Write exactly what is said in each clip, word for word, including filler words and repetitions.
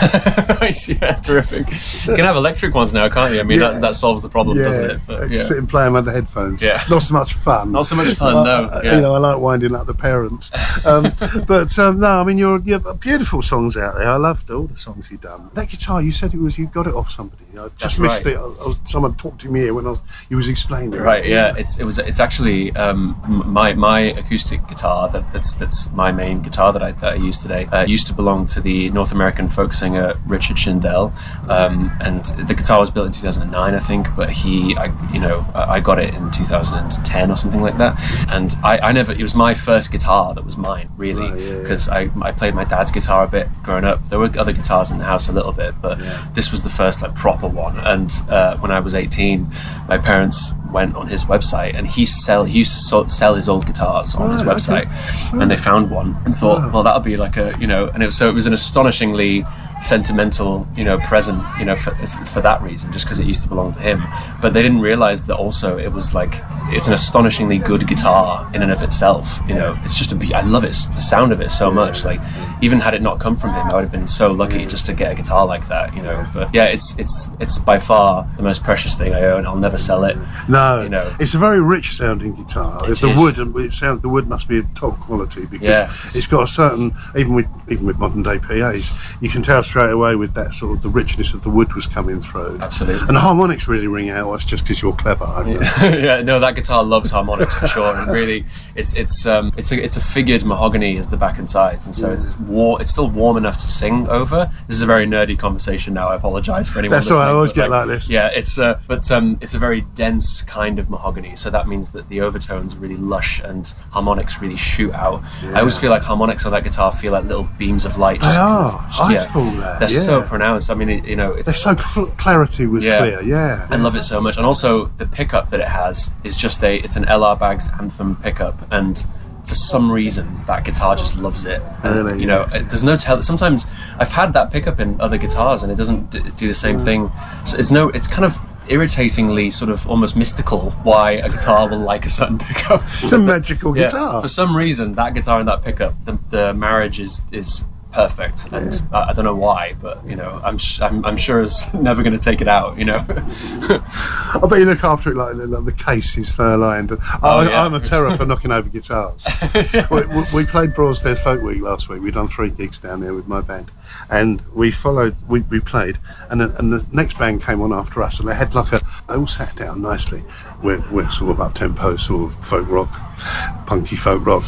Nice, yeah, terrific. You can have electric ones now, can't you? I mean, yeah. that, that solves the problem, yeah. doesn't it? But, yeah. Sit and play them with the headphones. Yeah. Not so much fun. Not so much fun, no. Uh, yeah. You know, I like winding up the parents. Um, but um, no, I mean, you're, you're beautiful songs out there. I loved all the songs you've done. That guitar, you said it was, you got it off somebody. I just That's missed right. it. I, I was, someone talked to me here when I was, you was explaining it. Right, yeah. It's it was it's actually um, my my acoustic guitar that, that's that's my main guitar that I that I use today. Uh, used to belong to the North American folk singer Richard Shindell, um, and the guitar was built in two thousand nine, I think. But he, I, you know, I got it in two thousand ten or something like that. And I, I never. It was my first guitar that was mine, really, because right, yeah, yeah. I I played my dad's guitar a bit growing up. There were other guitars in the house a little bit, but yeah. this was the first like proper one. And uh, when I was eighteen, my parents went on his website, and he sell he used to so, sell his old guitars on right, his website, okay. and they found one and thought, wow. well, that'll be like a, you know, and it was, so it was an astonishingly sentimental, you know, present, you know, for, for that reason, just because it used to belong to him. But they didn't realize that also it was like, it's an astonishingly good guitar in and of itself, you know. It's just a be I love it, the sound of it so much. Like, even had it not come from him, I would have been so lucky just to get a guitar like that, you know. But yeah, it's it's it's by far the most precious thing I own. I'll never sell it. No, you know, it's a very rich sounding guitar. It the is. wood, it sounds the wood must be top quality, because yeah. it's got a certain, even with even with modern day P As, you can tell straight away with that sort of the richness of the wood was coming through. Absolutely. And the harmonics really ring out. It's just because you're clever. Yeah. yeah, no, that guitar loves harmonics for sure. And really, it's it's um it's a it's a figured mahogany as the back and sides, and so yeah. it's war. It's still warm enough to sing over. This is a very nerdy conversation now. I apologise for anyone. That's all right. I always get like, like this. Yeah, it's uh, but um, it's a very dense kind of mahogany. So that means that the overtones are really lush and harmonics really shoot out. Yeah. I always feel like harmonics on that guitar feel like little beams of light. They are. Just, I yeah, feel that. They're yeah. so pronounced. I mean, it, you know, it's they're so cl- clarity was yeah. clear. Yeah, I love it so much. And also the pickup that it has is just a. It's an L R Baggs Anthem pickup, and for some reason that guitar just loves it. And, really, you know, yeah. there's no tell. Sometimes I've had that pickup in other guitars, and it doesn't d- do the same mm. thing. So it's no. It's kind of irritatingly sort of almost mystical why a guitar will like a certain pickup. It's a magical yeah, guitar. For some reason, that guitar and that pickup, the, the marriage is is perfect, and yeah. I, I don't know why, but you know, I'm sh- I'm, I'm sure it's never going to take it out. You know. I bet you look after it like, like the case is fur-lined. Oh, I, yeah. I'm a terror for knocking over guitars. we, we, we played Broadstairs Folk Week last week. We'd done three gigs down there with my band, and we followed. We, we played, and the, and the next band came on after us, and they had like a. They all sat down nicely. We're, we're sort of up tempo, sort of folk rock, punky folk rock.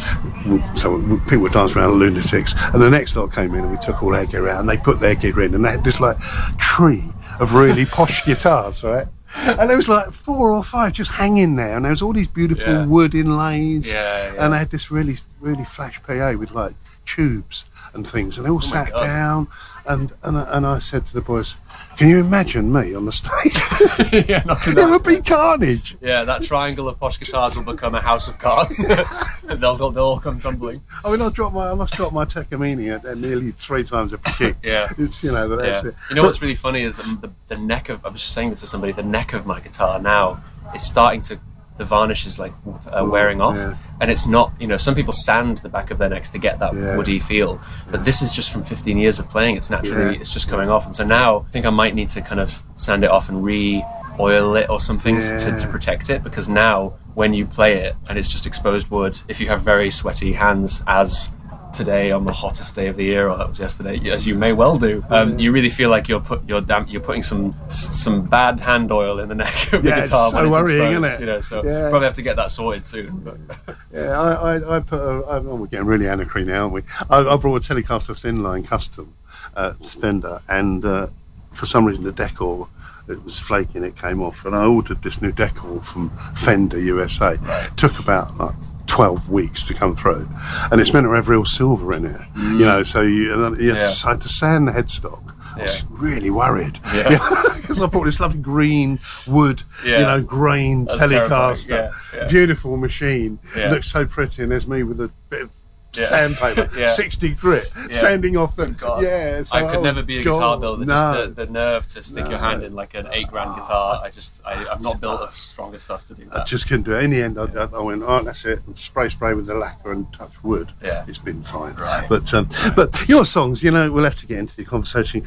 So people were dancing around lunatics, and the next lot came in, and we took all their gear out, and they put their gear in, and they had this like tree of really posh guitars, right? And there was like four or five just hanging there, and there was all these beautiful yeah. wood inlays, yeah, yeah. and they had this really, really flash P A with like tubes and things, and they all oh sat down, and, and and I said to the boys, "Can you imagine me on the stage? yeah, not it would be carnage." Yeah, that triangle of posh guitars will become a house of cards. and they'll, they'll they'll all come tumbling. I mean, I dropped my I must drop my Takamine at, at nearly three times every kick. yeah, it's you know, but that's yeah. it. You know but, what's really funny is that the, the neck of I was just saying this to somebody. The neck of my guitar now is starting to. The varnish is like uh, wearing off, yeah. and it's not. You know, some people sand the back of their necks to get that yeah. woody feel, but yeah. this is just from fifteen years of playing. It's naturally, yeah. it's just coming off, and so now I think I might need to kind of sand it off and re-oil it or something yeah. to, to protect it, because now when you play it and it's just exposed wood, if you have very sweaty hands, as today on the hottest day of the year, or that was yesterday, as you may well do, um, you really feel like you're put you're damp, you're putting some some bad hand oil in the neck of the yeah, guitar it's so when it's worrying, exposed, isn't it? you know, so yeah. probably have to get that sorted soon. But. yeah, I, I, I put. A, I, oh, we're getting really anachrony now, aren't we? I, I brought a Telecaster Thin Line Custom uh, Fender, and uh, for some reason the decor. It was flaking, it came off, and I ordered this new decor from Fender U S A. Right. Took about like twelve weeks to come through, and it's meant to have real silver in it, mm. you know. So you, you yeah. had to sand the headstock. I was yeah. really worried, yeah, because I bought this lovely green wood, yeah. you know, grain That's Telecaster, yeah. Yeah. beautiful machine. Yeah. It looks so pretty, and there's me with a bit of. Yeah. Sandpaper, yeah. sixty grit, yeah. sanding off the. God. Yeah, so, I could oh, never be a God, guitar builder. no. Just the, the nerve to stick no. your hand in like an eight grand guitar. I just, I, I'm not built of stronger stuff to do that. I just couldn't do it. In the end, I, I, I went, oh, that's it. And spray, spray with the lacquer and touch wood. Yeah, it's been fine. Right. But, um, but your songs, you know, we'll have to get into the conversation.